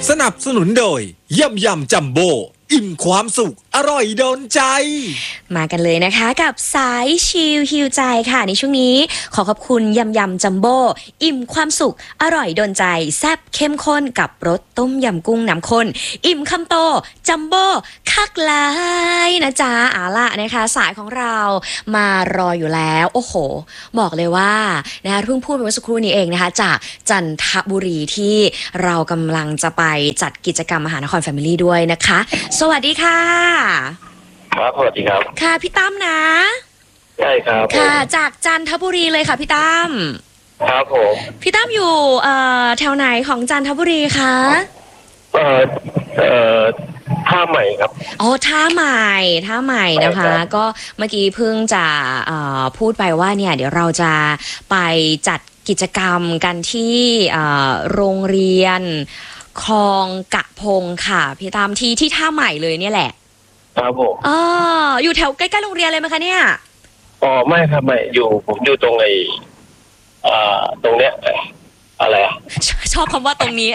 สนับสนุนโดยยำจัมโบ้อิ่มความสุขอร่อยโดนใจมากันเลยนะคะกับสายชิลฮิวใจค่ะในช่วงนี้ขอบคุณยำจัมโบ้อิ่มความสุขอร่อยโดนใจแซ่บเข้มข้นกับรสต้มยำกุ้งน้ำข้นอิ่มคำโตจัมโบ้คักลายนะจ๊ะเอาล่ะนะคะสายของเรามารออยู่แล้วโอ้โหบอกเลยว่านะคะเพิ่งพูดไปเมื่อสักครู่นี้เองนะคะจากจันทบุรีที่เรากำลังจะไปจัดกิจกรรมมหานครแฟมิลี่ด้วยนะคะสวัสดีค่ะครับสวัสดีครับค่ะพี่ตั้มนะใช่ครับค่ะจากจันทบุรีเลยค่ะพี่ตั้มครับผมพี่ตั้มอยู่แถวไหนของจันทบุรีคะท่าใหม่ครับอ๋อท่าใหม่นะคะก็เมื่อกี้เพิ่งจะพูดไปว่าเนี่ยเดี๋ยวเราจะไปจัดกิจกรรมกันที่โรงเรียนคลองกะพงค่ะพี่ตั้มที่ท่าใหม่เลยเนี่ยแหละครับผมอยู่แถวใกล้ๆโรงเรียนเลยไหมคะเนี่ยอ๋อไม่ครับไม่ผมอยู่ตรงตรงเนี้ยอะไรอ่ะชอบคำว่าตรงนี้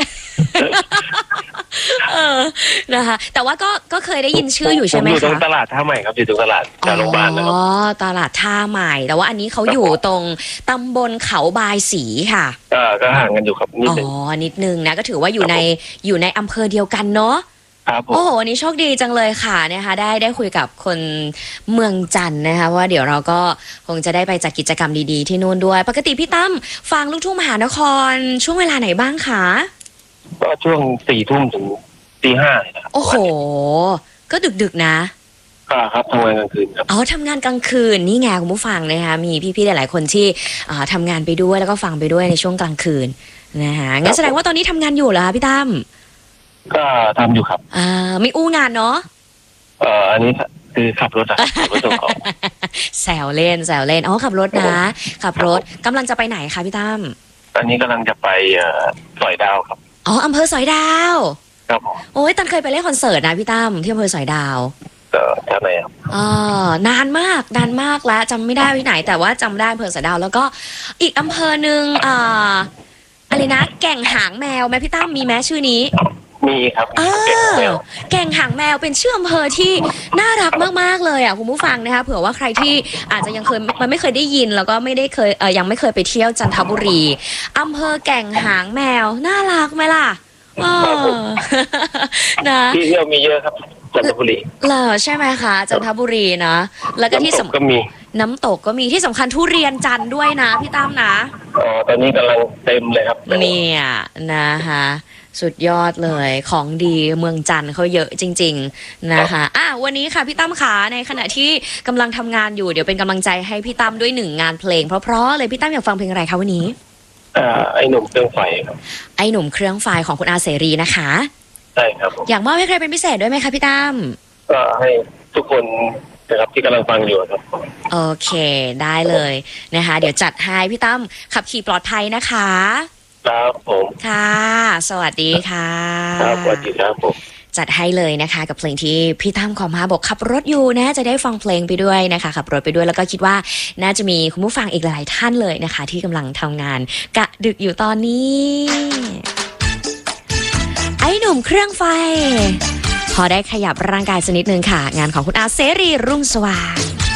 นะคะแต่ว่าก็เคยได้ยินชื่ออยู่ใช่ไหมคะอยู่ตรงตลาดท่าใหม่ครับอยู่ตรงตลาดการโรงพยาบาลนะครับตลาดท่าใหม่แต่ว่าอันนี้เขาอยู่ตรงตำบลเขาบายศรีค่ะก็ห่างกันอยู่ครับนิดนึงนิดนึงนะก็ถือว่าอยู่ในอำเภอเดียวกันเนาะโอ้โหนี่โชคดีจังเลยค่ะนะคะได้คุยกับคนเมืองจันทร์นะคะว่าเดี๋ยวเราก็คงจะได้ไปจัดกิจกรรมดีๆที่นู่นด้วยปกติพี่ตั้มฟังลูกทุ่งมหานครช่วงเวลาไหนบ้างคะก็ช่วง4 ทุ่มถึงตี 5 โอ้โหก็ดึกๆนะครับทำงานกลางคืนครับทำงานกลางคืนนี่ไงคุณผู้ฟังนะคะมีพี่ๆหลายๆคนที่ทำงานไปด้วยแล้วก็ฟังไปด้วยในช่วงกลางคืนนะคะงั้นแสดงว่าตอนนี้ทำงานอยู่เหรอคะพี่ตั้มก็ทำอยู่ครับไม่อู้งานเนาะอันนี้คือขับรถอะขับรถส่งของแซวเล่นขับรถนะขับรถกำลังจะไปไหนคะพี่ตั้มตอนนี้กำลังจะไปสอยดาวครับอำเภอสอยดาวครับผมโอ้ยตันเคยไปเล่นคอนเสิร์ตนะพี่ตั้มที่อำเภอสอยดาวท่าไหนครับนานมากแล้วจำไม่ได้ที่ไหนแต่ว่าจำได้อำเภอสอยดาวแล้วก็อีกอำเภอหนึ่งอะไรนะแก่งหางแมวไหมพี่ตั้มมีไหมชื่อนี้มีครับแก่งหางแมวเป็นชื่ออำเภอที่น่ารักมากๆเลยอ่ะคุณผู้ฟังนะคะเผื่อว่าใครที่อาจจะยังไม่เคยได้ยินแล้วก็ไม่ได้เคยยังไม่เคยไปเที่ยวจันทบุรีอำเภอแก่งหางแมวน่ารักไหมล่ะนะที่เที่ยวมีเยอะครับจันทบุรีเหรอใช่ไหมคะจันทบุรีนะแล้วก็ที่สำคัญน้ำตกก็มีที่สำคัญทุเรียนจันทร์ด้วยนะพี่ตั้มนะตอนนี้กำลังเต็มเลยครับเนี่ยนะคะสุดยอดเลยของดีเมืองจันทร์เขาเยอะจริงๆนะคะวันนี้ค่ะพี่ตั้มขาในขณะที่กำลังทำงานอยู่เดี๋ยวเป็นกำลังใจให้พี่ตั้มด้วย1งานเพลงเพราะๆเลยพี่ตั้มอยากฟังเพลงอะไรคะวันนี้ไอ้หนุ่มเครื่องไฟครับไอ้หนุ่มเครื่องไฟของคุณอาเสรีนะคะใช่ครับอยากมอบให้ใครเป็นพิเศษด้วยไหมคะพี่ตั้มก็ให้ทุกคนนะครับที่กำลังฟังอยู่ครับโอเคได้เลยนะคะเดี๋ยวจัดให้พี่ตั้มขับขี่ปลอดภัยนะคะครับผมค่ะสวัสดีค่ะครับสวัสดีครับผมจัดให้เลยนะคะกับเพลงที่พี่ตั้มขอมาบอกขับรถอยู่นะจะได้ฟังเพลงไปด้วยนะคะขับรถไปด้วยแล้วก็คิดว่าน่าจะมีคุณผู้ฟังอีกหลายท่านเลยนะคะที่กำลังทำงานกะดึกอยู่ตอนนี้ไอ้หนุ่มเครื่องไฟพอได้ขยับร่างกายสักนิดนึงค่ะงานของคุณอาเสรีรุ่งสว่าง